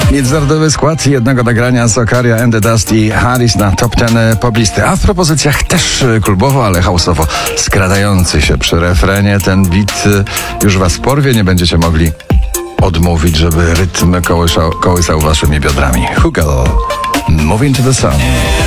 Międzynarodowy skład jednego nagrania Sokaria and the Dust i Harris na top 10 poblisty, a w propozycjach też klubowo, ale house'owo skradający się przy refrenie. Ten beat już was porwie, nie będziecie mogli odmówić, żeby rytm kołysał waszymi biodrami. Hugel, Moving to the Sun.